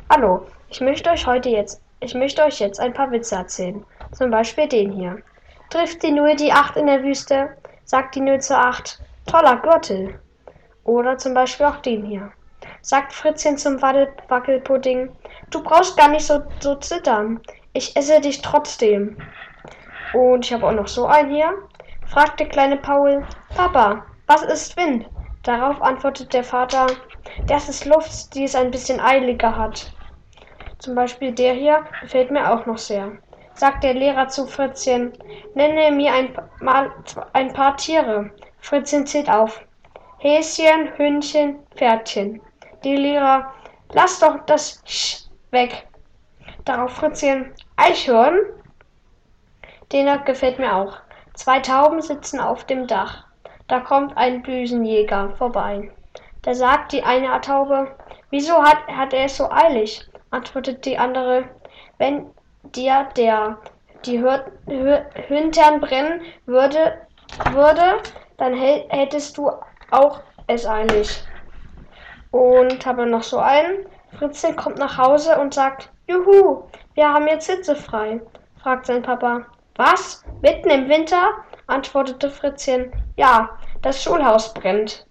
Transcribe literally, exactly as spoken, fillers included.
Hallo, ich möchte euch heute jetzt, ich möchte euch jetzt ein paar Witze erzählen. Zum Beispiel den hier. Trifft die Null die Acht in der Wüste, sagt die Null zur Acht, toller Gürtel. Oder zum Beispiel auch den hier. Sagt Fritzchen zum Waddel- Wackelpudding, du brauchst gar nicht so, so zittern. Ich esse dich trotzdem. Und ich habe auch noch so einen hier. Fragt der kleine Paul, Papa, was ist Wind? Darauf antwortet der Vater, das ist Luft, die es ein bisschen eiliger hat. Zum Beispiel der hier gefällt mir auch noch sehr. Sagt der Lehrer zu Fritzchen, nenne mir ein, mal ein paar Tiere. Fritzchen zählt auf. Häschen, Hündchen, Pferdchen. Die Lehrer, lass doch das Sch weg. Darauf Fritzchen, Eichhörn. Den gefällt mir auch. Zwei Tauben sitzen auf dem Dach. Da kommt ein Düsenjäger vorbei. Da sagt die eine Taube, wieso hat, hat er es so eilig? Antwortet die andere, wenn dir der die Hintern brennen würde, würde dann hättest du auch es eilig. Und habe noch so einen. Fritzchen kommt nach Hause und sagt, juhu, wir haben jetzt Sitze frei. Fragt sein Papa, was? Mitten im Winter? Antwortete Fritzchen, ja, das Schulhaus brennt.